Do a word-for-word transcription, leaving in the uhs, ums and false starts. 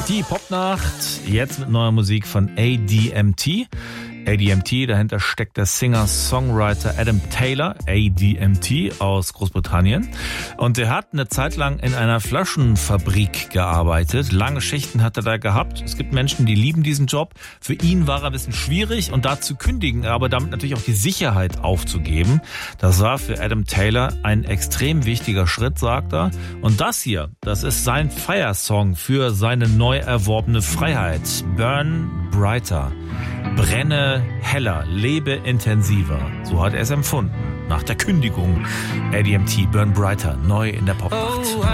Die Popnacht, jetzt mit neuer Musik von A D M T. A D M T, dahinter steckt der Singer-Songwriter Adam Taylor, A D M T, aus Großbritannien. Und der hat eine Zeit lang in einer Flaschenfabrik gearbeitet. Lange Schichten hat er da gehabt. Es gibt Menschen, die lieben diesen Job. Für ihn war er ein bisschen schwierig und da zu kündigen, aber damit natürlich auch die Sicherheit aufzugeben. Das war für Adam Taylor ein extrem wichtiger Schritt, sagt er. Und das hier, das ist sein Feiersong für seine neu erworbene Freiheit. Burn Brighter. Brenne heller, lebe intensiver. So hat er es empfunden. Nach der Kündigung. A D M T, Burn Brighter, neu in der Popnacht. Oh,